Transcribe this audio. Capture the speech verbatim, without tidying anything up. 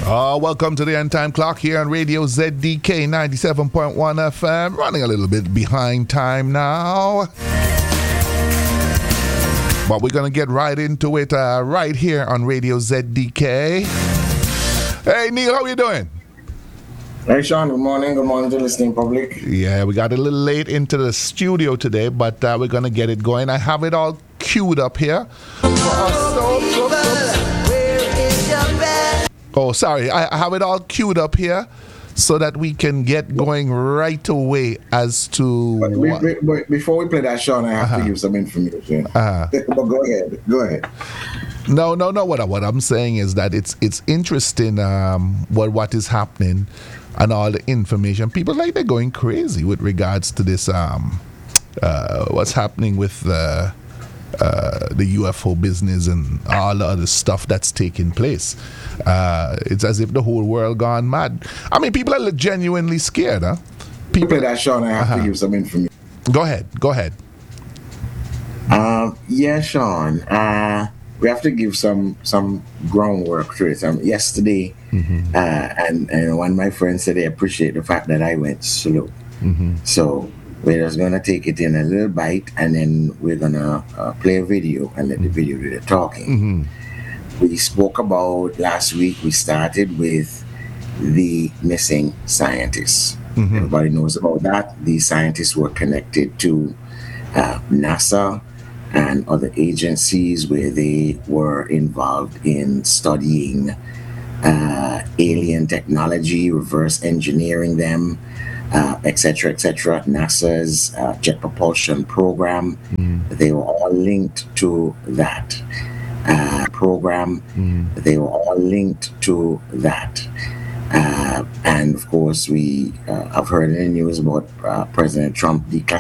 Uh, welcome to the End Time Clock here on Radio Z D K ninety-seven point one F M. Running a little bit behind time now. But we're going to get right into it uh, right here on Radio Z D K. Hey, Neil, how you doing? Hey, Sean, good morning. Good morning to the listening public. Yeah, we got a little late into the studio today, but uh, we're going to get it going. I have it all queued up here. Oh, sorry. I have it all queued up here so that we can get going right away as to... But, we, we, but before we play that, Sean, I have uh-huh. to give some information. Uh-huh. But go ahead. Go ahead. No, no, no. What, what I'm saying is that it's it's interesting um, what, what is happening and all the information. People like they're going crazy with regards to this, um, uh, what's happening with the... Uh, the U F O business and all the other stuff that's taking place. Uh, it's as if the whole world gone mad. I mean, people are genuinely scared, huh? People play that, Sean, I have uh-huh. to give some information. Go ahead, go ahead. Um, yeah, Sean, uh, we have to give some some groundwork to it. Um, yesterday, mm-hmm. uh, and, and one of my friends said they appreciate the fact that I went slow. Mm-hmm. So we're just going to take it in a little bite, and then we're going to uh, play a video and let the video do the talking. Mm-hmm. We spoke about last week, we started with the missing scientists. Mm-hmm. Everybody knows about that. These scientists were connected to uh, NASA and other agencies where they were involved in studying uh, alien technology, reverse engineering them, Uh, et cetera, et cetera. NASA's uh, Jet Propulsion Program, mm. they were all linked to that uh, program. Mm. They were all linked to that. Uh, and of course, we uh, have heard in the news about uh, President Trump declassifying